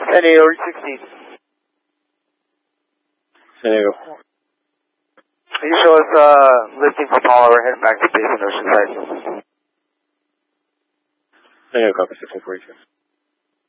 San Diego, 16. San Diego. Can you show us lifting for Paula? We're heading back to base in Oceanside. San Diego, copy 1642.